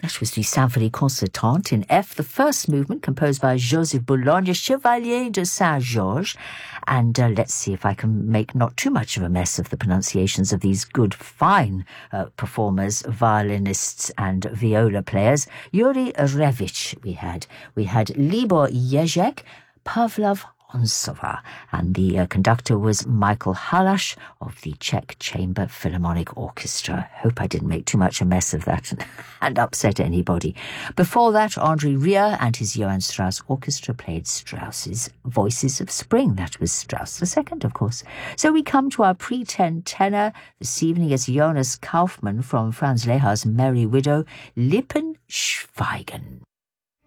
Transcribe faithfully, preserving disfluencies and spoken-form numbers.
That was the Symphonie Concertante in F, the first movement composed by Joseph Boulogne, Chevalier de Saint-Georges. And uh, let's see if I can make not too much of a mess of the pronunciations of these good, fine uh, performers, violinists and viola players. Yuri Revich we had. We had Libor Ježek, Pavlov Onsova, and the uh, conductor was Michael Halash of the Czech Chamber Philharmonic Orchestra. Hope I didn't make too much a mess of that and, and upset anybody. Before that, André Rieu and his Johann Strauss Orchestra played Strauss's Voices of Spring. That was Strauss the Second, of course. So we come to our pre-ten tenor. This evening is Jonas Kaufmann from Franz Lehar's Merry Widow, Lippen schweigen.